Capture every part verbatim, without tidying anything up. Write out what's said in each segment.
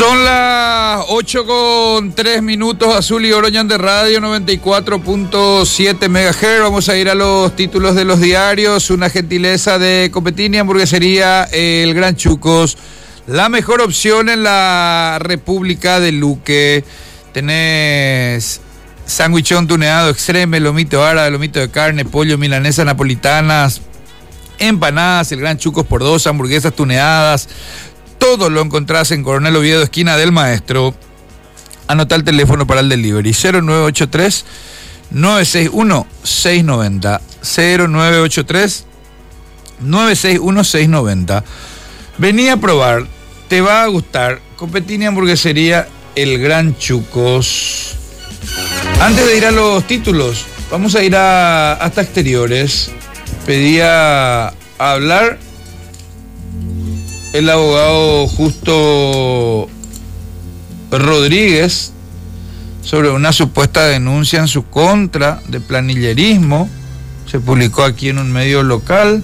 Son las ocho con tres minutos, Azul y Oroñan de Radio noventa y cuatro punto siete megahertz. Vamos a ir a los títulos de los diarios. Una gentileza de Copetini, hamburguesería El Gran Chucos. La mejor opción en la República de Luque. Tenés sándwichón tuneado, extreme, lomito árabe, lomito de carne, pollo, milanesa, napolitanas, empanadas, El Gran Chucos por dos, hamburguesas tuneadas. Todo lo encontrás en Coronel Oviedo, esquina del Maestro. Anota el teléfono para el delivery: cero nueve ocho tres, nueve seis uno, seis nueve cero. cero nueve ocho tres, nueve seis uno, seis nueve cero. Vení a probar, te va a gustar. Copetini Hamburguesería El Gran Chucos. Antes de ir a los títulos, vamos a ir a, hasta exteriores. Pedía a hablar el abogado Justo Rodríguez sobre una supuesta denuncia en su contra de planillerismo. Se publicó aquí en un medio local,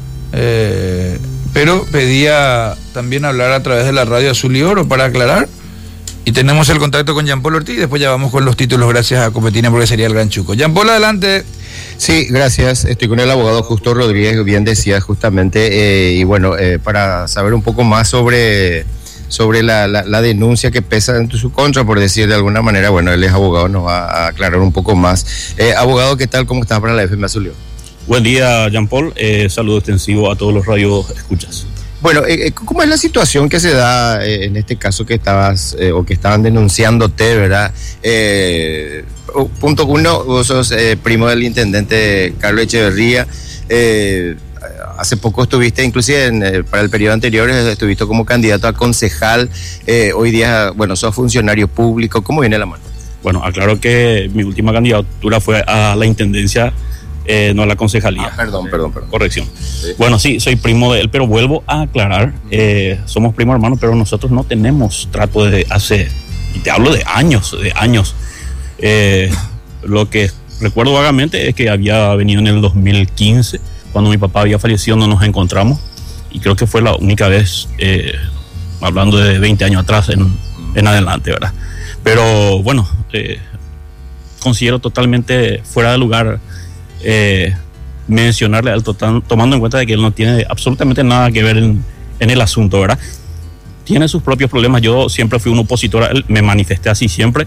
eh, pero pedía también hablar a través de la radio Azul y Oro para aclarar. Y tenemos el contacto con Jean Paul Ortiz. Después ya vamos con los títulos, gracias a Copetini, porque sería El Gran Chuco. Jean Paul, adelante. Sí, gracias. Estoy con el abogado Justo Rodríguez, bien decía justamente, eh, y bueno, eh, para saber un poco más sobre, sobre la, la, la denuncia que pesa en su contra, por decir de alguna manera, bueno, él es abogado, nos va a aclarar un poco más. Eh, abogado, ¿qué tal? ¿Cómo está para la F M Azul y Oro? Buen día, Jean Paul. Eh, saludo extensivo a todos los radios escuchas. Bueno, eh, ¿cómo es la situación que se da eh, en este caso que estabas eh, o que estaban denunciándote, verdad? Eh, punto uno, vos sos eh, primo del intendente Carlos Echeverría. Eh, hace poco estuviste, inclusive en, eh, para el periodo anterior, estuviste como candidato a concejal. Eh, hoy día, bueno, sos funcionario público. ¿Cómo viene la mano? Bueno, aclaro que mi última candidatura fue a la intendencia. Eh, no a la concejalía. Ah, perdón, perdón, perdón. Corrección. Sí. Bueno, sí, soy primo de él, pero vuelvo a aclarar, eh, somos primos hermanos, pero nosotros no tenemos trato desde hace, y te hablo de años, de años. Eh, lo que recuerdo vagamente es que había venido en el dos mil quince, cuando mi papá había fallecido, no nos encontramos, y creo que fue la única vez, eh, hablando de veinte años atrás en, en adelante, ¿verdad? Pero bueno, eh, considero totalmente fuera de lugar Eh, mencionarle al total, tomando en cuenta de que él no tiene absolutamente nada que ver en, en el asunto, ¿verdad? Tiene sus propios problemas. Yo siempre fui un opositor a él, me manifesté así siempre,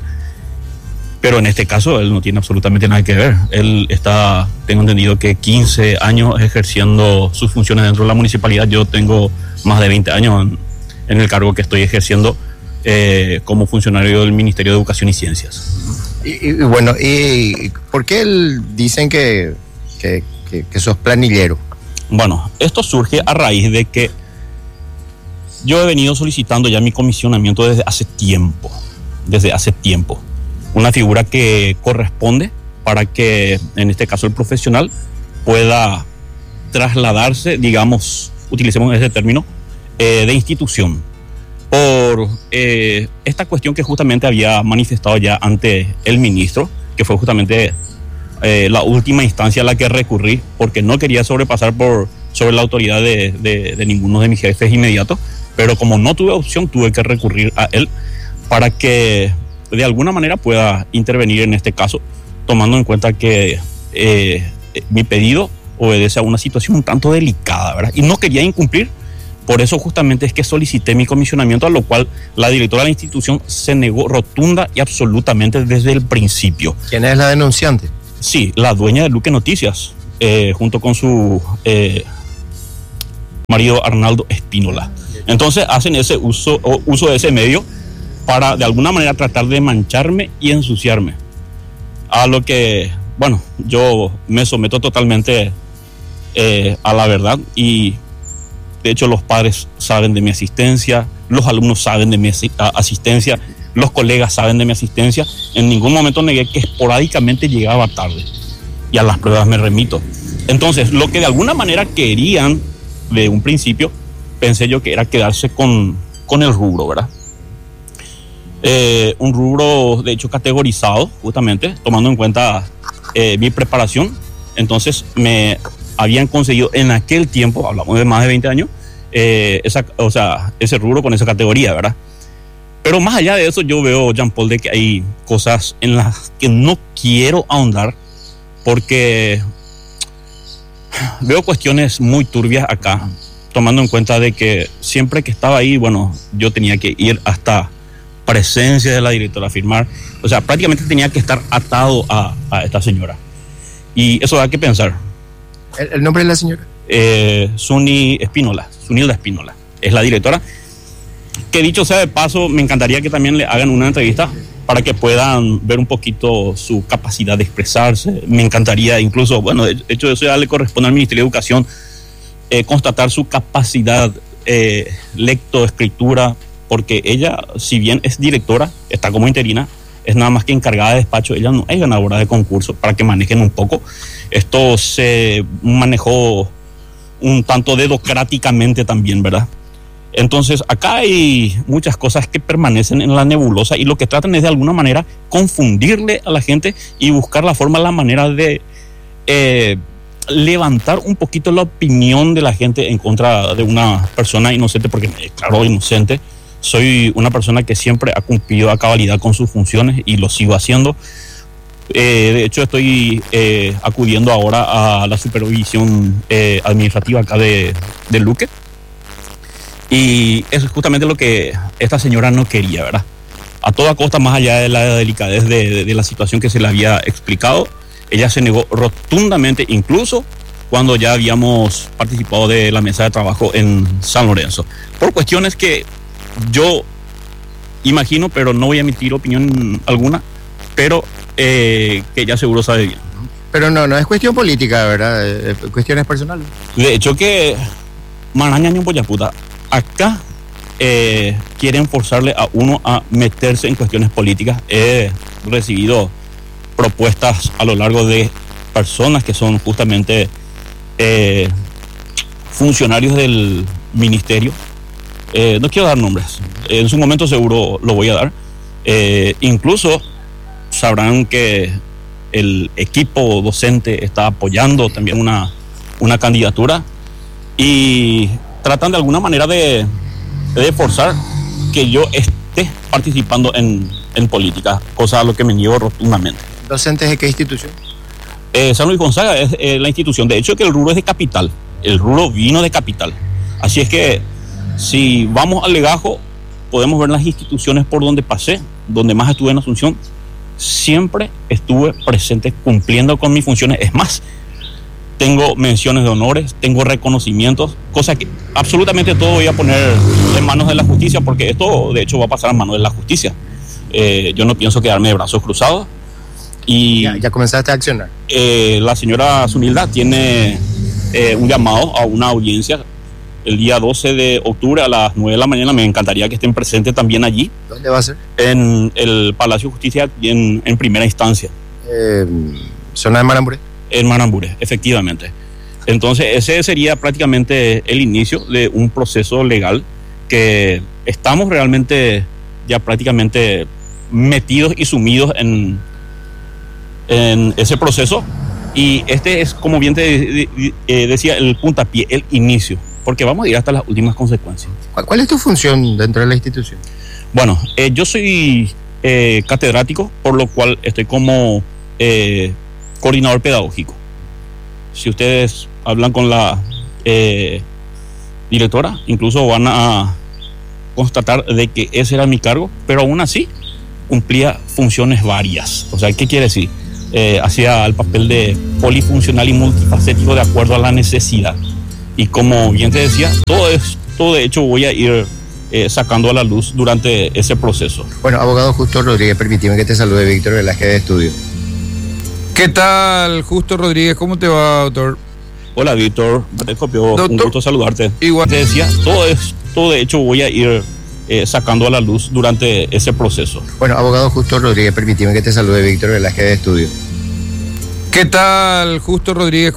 pero en este caso él no tiene absolutamente nada que ver. Él está, tengo entendido que quince años ejerciendo sus funciones dentro de la municipalidad. Yo tengo más de veinte años en, en el cargo que estoy ejerciendo eh, como funcionario del Ministerio de Educación y Ciencias. Y, y bueno, ¿y por qué él dicen que, que, que, que sos planillero? Bueno, esto surge a raíz de que yo he venido solicitando ya mi comisionamiento desde hace tiempo, desde hace tiempo. Una figura que corresponde para que, en este caso, el profesional pueda trasladarse, digamos, utilicemos ese término, eh, de institución. Por eh, esta cuestión que justamente había manifestado ya ante el ministro, que fue justamente eh, la última instancia a la que recurrí, porque no quería sobrepasar por sobre la autoridad de, de, de ninguno de mis jefes inmediatos, pero como no tuve opción, tuve que recurrir a él para que de alguna manera pueda intervenir en este caso, tomando en cuenta que eh, mi pedido obedece a una situación un tanto delicada, ¿verdad? Y no quería incumplir. Por eso justamente es que solicité mi comisionamiento, a lo cual la directora de la institución se negó rotunda y absolutamente desde el principio. ¿Quién es la denunciante? Sí, la dueña de Luque Noticias, eh, junto con su eh, marido Arnaldo Espínola. Entonces hacen ese uso, o uso de ese medio para de alguna manera tratar de mancharme y ensuciarme. A lo que, bueno, yo me someto totalmente eh, a la verdad y... De hecho, los padres saben de mi asistencia, los alumnos saben de mi asistencia, los colegas saben de mi asistencia. En ningún momento negué que esporádicamente llegaba tarde. Y a las pruebas me remito. Entonces, lo que de alguna manera querían de un principio, pensé yo que era quedarse con, con el rubro, ¿verdad? Eh, un rubro, de hecho, categorizado, justamente, tomando en cuenta eh, mi preparación. Entonces, me... habían conseguido en aquel tiempo, hablamos de más de veinte años, eh, esa, o sea, ese rubro con esa categoría, ¿verdad? Pero más allá de eso, yo veo, Jean Paul, de que hay cosas en las que no quiero ahondar porque veo cuestiones muy turbias acá, tomando en cuenta de que siempre que estaba ahí, bueno, yo tenía que ir hasta presencia de la directora a firmar. O sea, prácticamente tenía que estar atado a, a esta señora. Y eso da que pensar. ¿El, el nombre de la señora? Eh, Suni Espínola, Sunilda Espínola, es la directora. Que dicho sea de paso, me encantaría que también le hagan una entrevista para que puedan ver un poquito su capacidad de expresarse. Me encantaría incluso, bueno, de hecho eso ya le corresponde al Ministerio de Educación, eh, constatar su capacidad eh, lectoescritura, porque ella, si bien es directora, está como interina, es nada más que encargada de despacho, ella no es ganadora de concurso, para que manejen un poco. Esto se manejó un tanto dedocráticamente también, ¿verdad? Entonces, acá hay muchas cosas que permanecen en la nebulosa y lo que tratan es de alguna manera confundirle a la gente y buscar la forma, la manera de eh, levantar un poquito la opinión de la gente en contra de una persona inocente, porque me declaro inocente. Soy una persona que siempre ha cumplido a cabalidad con sus funciones y lo sigo haciendo. Eh, de hecho, estoy eh, acudiendo ahora a la supervisión eh, administrativa acá de, de Luque. Y eso es justamente lo que esta señora no quería, ¿verdad? A toda costa, más allá de la delicadez de, de, de la situación que se le había explicado, ella se negó rotundamente, incluso cuando ya habíamos participado de la mesa de trabajo en San Lorenzo. Por cuestiones que yo imagino, pero no voy a emitir opinión alguna, pero eh, que ella seguro sabe bien. Pero no, no es cuestión política, ¿verdad? Es cuestiones personales. De hecho que Maraña en Boyaputa, acá eh, quieren forzarle a uno a meterse en cuestiones políticas. He recibido propuestas a lo largo de personas que son justamente eh, funcionarios del ministerio. Eh, no quiero dar nombres, en su momento seguro lo voy a dar. Eh, incluso sabrán que el equipo docente está apoyando también una, una candidatura y tratan de alguna manera de, de forzar que yo esté participando en, en política, cosa a lo que me niego rotundamente. ¿Docentes de qué institución? Eh, San Luis Gonzaga es eh, la institución. De hecho, que el rubro es de capital. El rubro vino de capital. Así es que si vamos al legajo, podemos ver las instituciones por donde pasé, donde más estuve en Asunción. Siempre estuve presente cumpliendo con mis funciones. Es más, tengo menciones de honores, tengo reconocimientos, cosa que absolutamente todo voy a poner en manos de la justicia, porque esto de hecho va a pasar en manos de la justicia. Eh, yo no pienso quedarme de brazos cruzados. Y ya, ya comenzaste a accionar. Eh, la señora Sunilda tiene eh, un llamado a una audiencia el día doce de octubre a las nueve de la mañana. Me encantaría que estén presentes también allí. ¿Dónde va a ser? En el Palacio de Justicia en, en primera instancia. Eh, ¿Zona de Marambure? En Marambure, efectivamente. Entonces ese sería prácticamente el inicio de un proceso legal que estamos realmente ya prácticamente metidos y sumidos en, en ese proceso. Y este es, como bien te de, de, de, decía, el puntapié, el inicio, porque vamos a ir hasta las últimas consecuencias. ¿Cuál, cuál es tu función dentro de la institución? Bueno, eh, yo soy eh, catedrático, por lo cual estoy como eh, coordinador pedagógico. Si ustedes hablan con la eh, directora, incluso van a constatar de que ese era mi cargo, pero aún así cumplía funciones varias. O sea, ¿qué quiere decir? Eh, hacía el papel de polifuncional y multifacético de acuerdo a la necesidad. Y como bien te decía, todo esto de hecho voy a ir eh, sacando a la luz durante ese proceso. Bueno, abogado Justo Rodríguez, permíteme que te salude Víctor Velázquez de Estudio. ¿Qué tal, Justo Rodríguez? ¿Cómo te va, doctor? Hola, Víctor. Te copio. Un gusto saludarte. Igual. Te decía, todo esto de hecho voy a ir eh, sacando a la luz durante ese proceso. Bueno, abogado Justo Rodríguez, permíteme que te salude Víctor Velázquez de Estudio. ¿Qué tal, Justo Rodríguez?